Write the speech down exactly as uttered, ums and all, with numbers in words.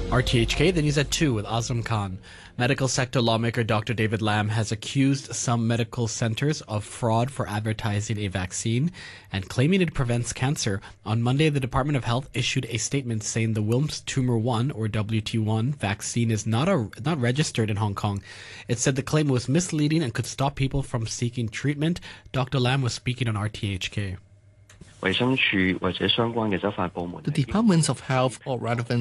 R T H K, the news at two with Azam Khan. Medical sector lawmaker Doctor David Lam has accused some medical centers of fraud for advertising a vaccine and claiming it prevents cancer. On Monday, the Department of Health issued a statement saying the Wilms Tumor one, or W T one, vaccine is not a, not registered in Hong Kong. It said the claim was misleading and could stop people from seeking treatment. Doctor Lam was speaking on R T H K. The Departments of Health or relevant